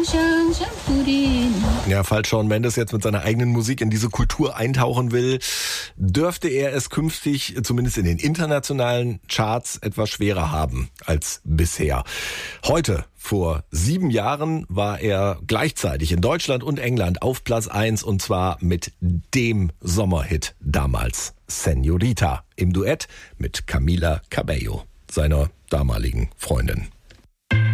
Ja, falls Shawn Mendes jetzt mit seiner eigenen Musik in diese Kultur eintauchen will, dürfte er es künftig, zumindest in den internationalen Charts, etwas schwerer haben als bisher. Heute, vor 7 Jahren, war er gleichzeitig in Deutschland und England auf Platz 1 und zwar mit dem Sommerhit damals, Señorita, im Duett mit Camila Cabello, seiner damaligen Freundin.